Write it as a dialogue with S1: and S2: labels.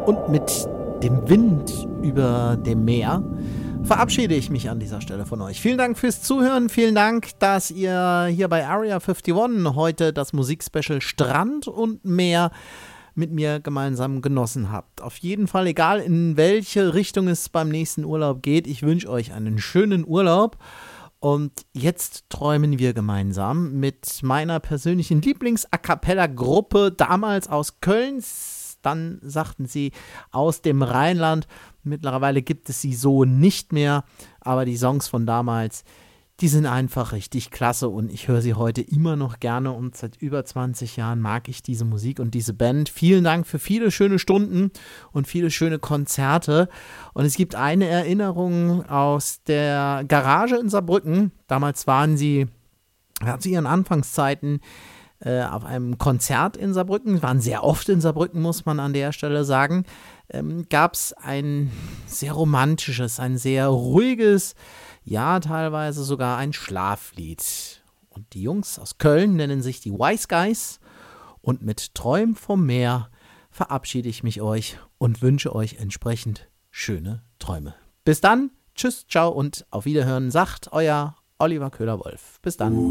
S1: und mit dem Wind über dem Meer verabschiede ich mich an dieser Stelle von euch. Vielen Dank fürs Zuhören, vielen Dank, dass ihr hier bei Area 51 heute das Musikspecial Strand und Meer mit mir gemeinsam genossen habt. Auf jeden Fall, egal in welche Richtung es beim nächsten Urlaub geht, ich wünsche euch einen schönen Urlaub. Und jetzt träumen wir gemeinsam mit meiner persönlichen Lieblings-A-Cappella-Gruppe, damals aus Köln, dann sagten sie aus dem Rheinland. Mittlerweile gibt es sie so nicht mehr, aber die Songs von damals, die sind einfach richtig klasse und ich höre sie heute immer noch gerne und seit über 20 Jahren mag ich diese Musik und diese Band. Vielen Dank für viele schöne Stunden und viele schöne Konzerte und es gibt eine Erinnerung aus der Garage in Saarbrücken. Damals waren sie zu ihren Anfangszeiten auf einem Konzert in Saarbrücken, waren sehr oft in Saarbrücken, muss man an der Stelle sagen, gab es ein sehr romantisches, ein sehr ruhiges, ja, teilweise sogar ein Schlaflied. Und die Jungs aus Köln nennen sich die Wise Guys. Und mit Träumen vom Meer verabschiede ich mich euch und wünsche euch entsprechend schöne Träume. Bis dann, tschüss, ciao und auf Wiederhören, sagt euer Oliver Köhler-Wolf. Bis dann.